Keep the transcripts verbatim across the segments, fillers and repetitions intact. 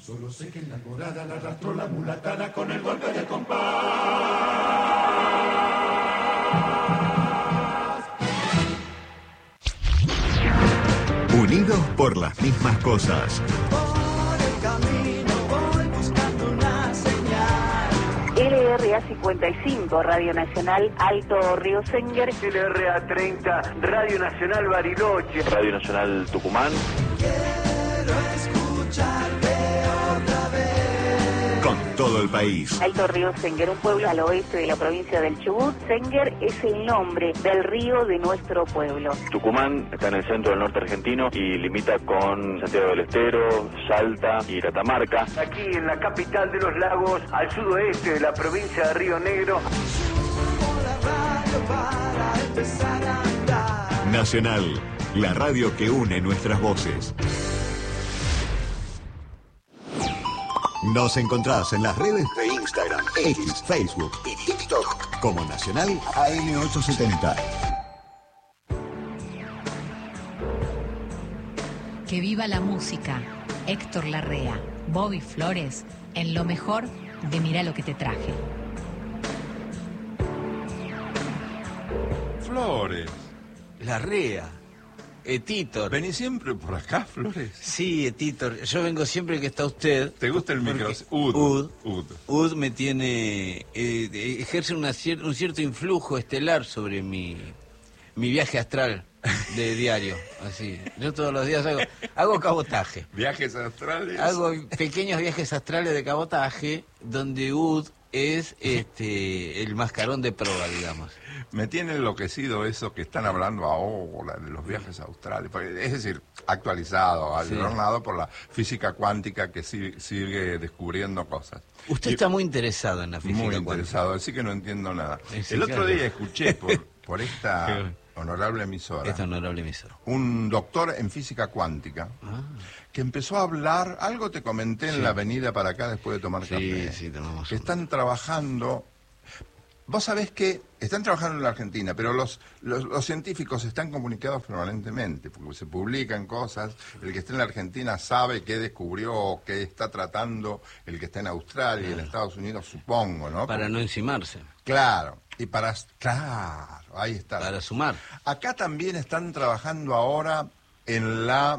Solo sé que en la morada la arrastró la mulatana con el golpe de compás. Unidos por las mismas cosas. Por el camino voy buscando una señal. L R A cincuenta y cinco, Radio Nacional Alto Río Senguer. L R A treinta, Radio Nacional Bariloche. Radio Nacional Tucumán. Quiero escucharte otra vez. Con todo el país. Alto Río Senguer, un pueblo al oeste de la provincia del Chubut. Senguer es el nombre del río de nuestro pueblo. Tucumán está en el centro del norte argentino y limita con Santiago del Estero, Salta y Catamarca. Aquí en la capital de los lagos, al sudoeste de la provincia de Río Negro. Subo la radio para empezar a andar. Nacional, la radio que une nuestras voces. Nos encontrás en las redes de Instagram, X, Facebook y TikTok como Nacional A M ochocientos setenta. Que viva la música. Héctor Larrea, Bobby Flores, en lo mejor de Mirá lo que te traje. Flores. Larrea. Etitor. ¿Venís siempre por acá, Flores? Sí, Etitor. Yo vengo siempre que está usted. ¿Te gusta el micro? Ud. Ud. Ud. Ud me tiene... Eh, ejerce una cier un cierto influjo estelar sobre mi, mi viaje astral de diario. Así. Yo todos los días hago, hago cabotaje. ¿Viajes astrales? Hago pequeños viajes astrales de cabotaje donde Ud es este el mascarón de proa, digamos. Me tiene enloquecido eso que están hablando ahora de los viajes australes, es decir, actualizado, adornado sí. por la física cuántica que sigue, sigue descubriendo cosas. Usted y, está muy interesado en la física muy cuántica. Muy interesado, así que no entiendo nada. Sí, El otro claro. día escuché por, por esta honorable emisora, esta honorable emisora, un doctor en física cuántica ah. que empezó a hablar, algo te comenté en sí. la avenida para acá después de tomar sí, café, sí, tenemos que están trabajando. Vos sabés que están trabajando en la Argentina, pero los, los, los científicos están comunicados permanentemente, porque se publican cosas, el que está en la Argentina sabe qué descubrió, qué está tratando, el que está en Australia y en Estados Unidos, supongo, ¿no? Para porque, no encimarse. Claro, y para... Claro, ahí está. Para sumar. Acá también están trabajando ahora en la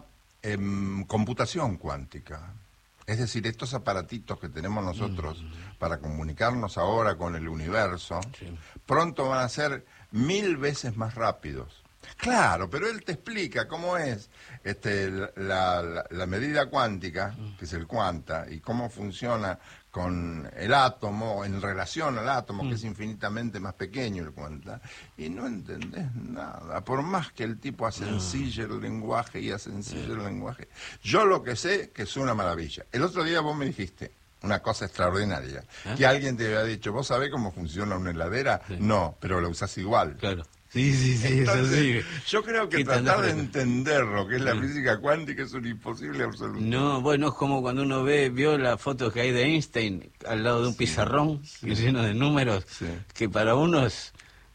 en computación cuántica. Es decir, estos aparatitos que tenemos nosotros mm. para comunicarnos ahora con el universo, sí. pronto van a ser mil veces más rápidos. Claro, pero él te explica cómo es este, la, la, la medida cuántica, mm. que es el cuanta, y cómo funciona con el átomo, en relación al átomo, mm. que es infinitamente más pequeño el cuanta, y no entendés nada, por más que el tipo asencille el lenguaje y asencille el lenguaje. Yo lo que sé que es una maravilla. El otro día vos me dijiste una cosa extraordinaria, ¿eh? Que alguien te había dicho, ¿vos sabés cómo funciona una heladera? Sí. No, pero la usás igual. Claro. Sí, sí, sí, Entonces, eso sí. Yo creo que tratar de entender lo que es la física cuántica es un imposible absoluto. No, bueno, es como cuando uno ve, vio la foto que hay de Einstein al lado de un sí, pizarrón sí. lleno de números, sí. que para uno es,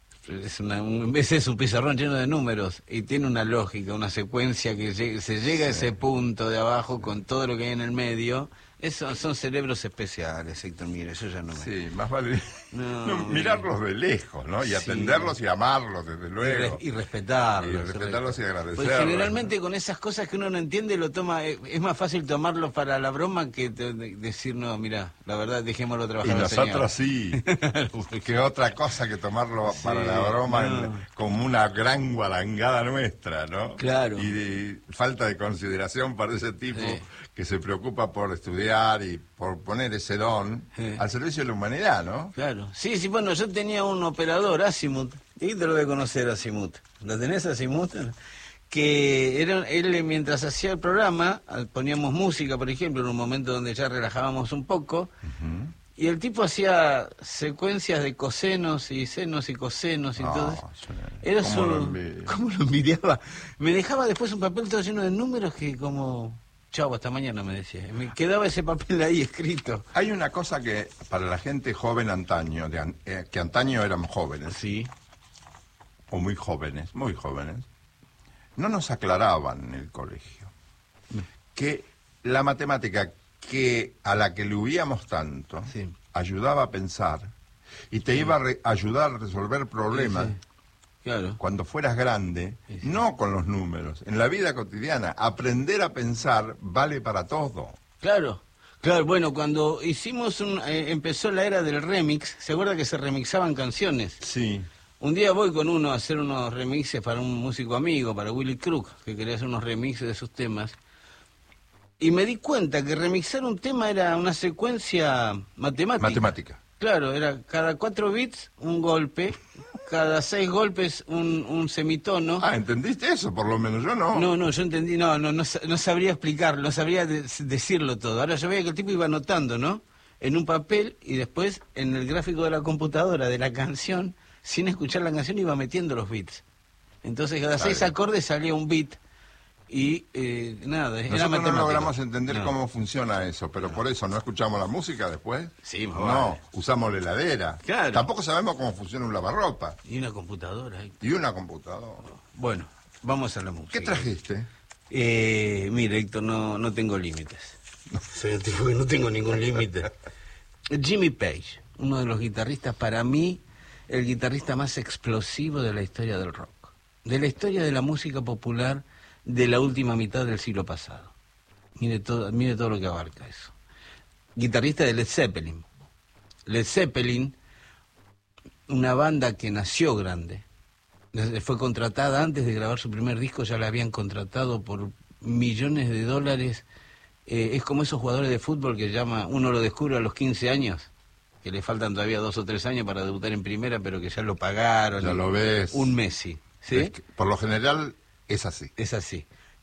es una, un, es un pizarrón lleno de números y tiene una lógica, una secuencia que llega, se llega sí. a ese punto de abajo con todo lo que hay en el medio. Eso, son cerebros especiales, Héctor, mire, eso ya no me... Sí, más vale no, no, mirarlos de lejos, ¿no? Y atenderlos sí. y amarlos, desde luego. Y, re, y respetarlos. Y respetarlos y agradecerlos. Pues generalmente con esas cosas que uno no entiende, lo toma es más fácil tomarlo para la broma que te, de, decir, no, mira, la verdad, dejémoslo trabajar. Y nosotros sí. Que otra cosa que tomarlo sí, para la broma no. en, como una gran guarangada nuestra, ¿no? Claro. Y de, falta de consideración para ese tipo sí. que se preocupa por estudiar y por poner ese don sí. al servicio de la humanidad, ¿no? Claro. Sí, sí, bueno, yo tenía un operador, Asimut, y te lo voy a conocer, Asimut. ¿Lo tenés, Asimut? Que era, él, mientras hacía el programa, poníamos música, por ejemplo, en un momento donde ya relajábamos un poco, uh-huh. y el tipo hacía secuencias de cosenos y senos y cosenos y no, todo eso. Sí. Era ¿Cómo, su, lo envidia? ¿Cómo lo envidiaba? Me dejaba después un papel todo lleno de números que como... Chau, hasta mañana, me decía. Me quedaba ese papel ahí escrito. Hay una cosa que para la gente joven antaño, de an, eh, que antaño éramos jóvenes, sí, o muy jóvenes, muy jóvenes, no nos aclaraban en el colegio mm. que la matemática, que a la que le huíamos tanto, Sí. ayudaba a pensar y te iba a re- ayudar a resolver problemas. Sí, sí. Claro. Cuando fueras grande, Sí, sí. no con los números, en la vida cotidiana, aprender a pensar vale para todo. Claro, claro, bueno, cuando hicimos un, eh, empezó la era del remix, ¿se acuerda que se remixaban canciones? Sí. Un día voy con uno a hacer unos remixes para un músico amigo, para Willy Crook, que quería hacer unos remixes de sus temas, y me di cuenta que remixar un tema era una secuencia matemática. Matemática. Claro, era cada cuatro bits un golpe, cada seis golpes un, un semitono. Ah, ¿entendiste eso? Por lo menos yo no. No, no, yo entendí, no, no, no, sa- no sabría explicarlo, no sabría de- decirlo todo. Ahora yo veía que el tipo iba anotando, ¿no? En un papel y después en el gráfico de la computadora de la canción, sin escuchar la canción, iba metiendo los bits. Entonces cada Está seis bien. acordes salía un bit y eh, nada, era Nosotros no matemático. logramos entender No. cómo funciona eso, pero por eso no escuchamos la música después. Sí, más No, vale. usamos la heladera. Claro. Tampoco sabemos cómo funciona un lavarropa Y una computadora. ahí. y una computadora. Bueno, vamos a la música. ¿Qué trajiste? Eh, mire, Héctor, no, no tengo límites. Soy un tipo que no tengo ningún límite. Jimmy Page, uno de los guitarristas, para mí, el guitarrista más explosivo de la historia del rock, de la historia de la música popular de la última mitad del siglo pasado. Mire todo, mire todo lo que abarca eso. Guitarrista de Led Zeppelin. Led Zeppelin, una banda que nació grande, desde- fue contratada antes de grabar su primer disco, ya la habían contratado por millones de dólares. Eh, es como esos jugadores de fútbol que llama, uno lo descubre a los quince años, que le faltan todavía dos o tres años para debutar en primera, pero que ya lo pagaron. Ya lo ves. Un Messi, ¿sí? Es que, por lo general es así. Es así.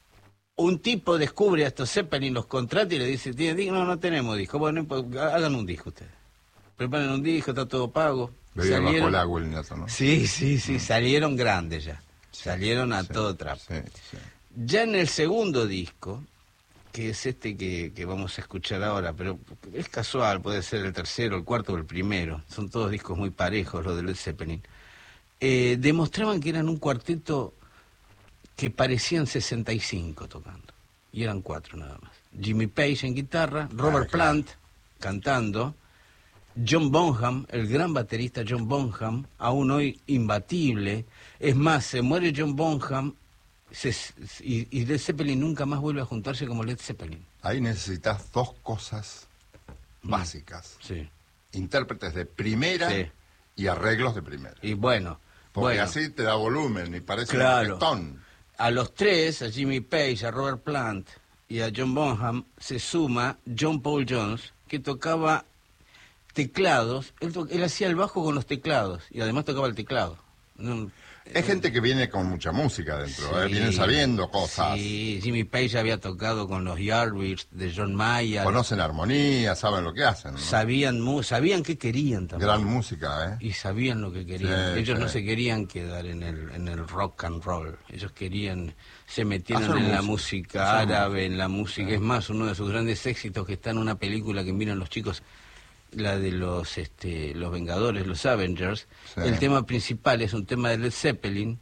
Un tipo descubre a estos Zeppelin, los contrata y le dice, ¿tiene disco? No, no tenemos disco. Bueno, no importa, hagan un disco ustedes. Preparen un disco, está todo pago. Bebía bajo Salieron- el agua el ñato, ¿no? Sí, sí, sí, salieron grandes ya. Salieron a Sí, todo trapo. sí, sí. Ya en el segundo disco, que es este que, que vamos a escuchar ahora, pero es casual, puede ser el tercero, el cuarto o el primero, son todos discos muy parejos los de Led Zeppelin, eh, demostraban que eran un cuarteto que parecían sesenta y cinco tocando, y eran cuatro nada más. Jimmy Page en guitarra, Robert Ah, claro. Plant cantando, John Bonham, el gran baterista John Bonham, aún hoy imbatible. Es más, se muere John Bonham se- y, y Led Zeppelin nunca más vuelve a juntarse como Led Zeppelin. Ahí necesitas dos cosas Mm. básicas. Sí. Intérpretes de primera Sí. y arreglos de primera. Y bueno, Porque bueno, así te da volumen y parece Claro. un orquestón. a los tres, a Jimmy Page, a Robert Plant y a John Bonham, se suma John Paul Jones, que tocaba teclados. Él, to- él hacía el bajo con los teclados y además tocaba el teclado. No, Es gente que viene con mucha música dentro, ¿eh? Sí, Vienen sabiendo cosas. Sí, Jimmy Page había tocado con los Yardbirds de John Mayer. Conocen armonía, saben lo que hacen, ¿no? Sabían, mu- sabían qué querían también. Gran música, ¿eh? Y sabían lo que querían. Sí, Ellos no sí. se querían quedar en el, en el rock and roll. Ellos querían, se metieron Hacer en la música. música Hacer árabe, en la música. Es más, uno de sus grandes éxitos que está en una película que miran los chicos, la de los este, los Vengadores, los Avengers. Sí. El tema principal es un tema de Led Zeppelin,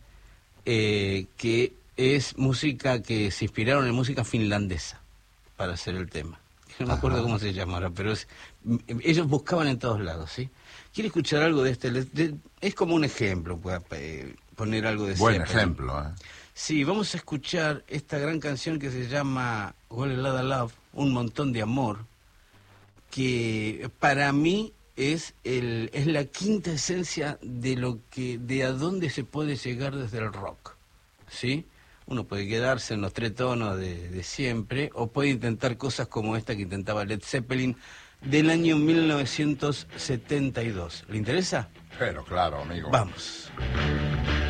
eh, que es música que se inspiraron en música finlandesa para hacer el tema. No me acuerdo Ajá. cómo se llama ahora, pero es, m- ellos buscaban en todos lados, ¿sí? ¿Quiere escuchar algo de este? Led- de- es como un ejemplo, pueda eh, poner algo de Buen Zeppelin. ejemplo, ¿eh? Sí, vamos a escuchar esta gran canción que se llama Whole Lotta Love, un montón de amor, que para mí es el es la quinta esencia de lo que de a dónde se puede llegar desde el rock, ¿sí? Uno puede quedarse en los tres tonos de, de siempre o puede intentar cosas como esta que intentaba Led Zeppelin del año mil novecientos setenta y dos. ¿Le interesa? Pero claro, amigo. Vamos.